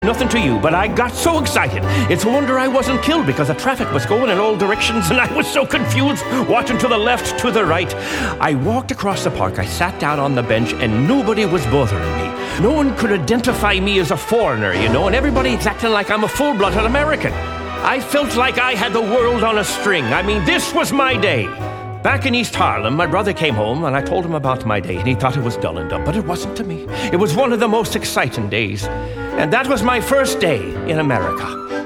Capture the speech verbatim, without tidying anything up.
Nothing to you, but I got so excited. It's a wonder I wasn't killed because the traffic was going in all directions and I was so confused, watching to the left, to the right. I walked across the park, I sat down on the bench, and nobody was bothering me. No one could identify me as a foreigner, you know, and everybody's acting like I'm a full-blooded American. I felt like I had the world on a string. I mean, this was my day. Back in East Harlem, my brother came home and I told him about my day, and he thought it was dull and dumb, but it wasn't to me. It was one of the most exciting days. And that was my first day in America.